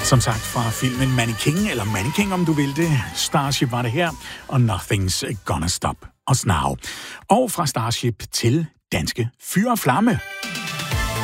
Som sagt fra filmen Mannequin, eller Mannequin om du vil det. Starship var det her, og Nothing's Gonna Stop Us Now. Og fra Starship til danske Fyr og Flamme.